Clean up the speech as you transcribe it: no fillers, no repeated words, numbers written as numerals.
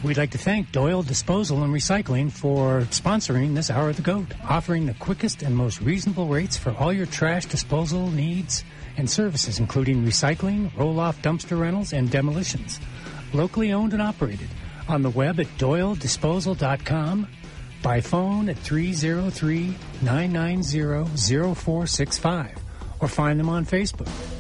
We'd like to thank Doyle Disposal and Recycling for sponsoring this Hour of the Goat, offering the quickest and most reasonable rates for all your trash disposal needs and services, including recycling, roll-off dumpster rentals, and demolitions. Locally owned and operated. On the web at doyledisposal.com, by phone at 303-990-0465, or find them on Facebook.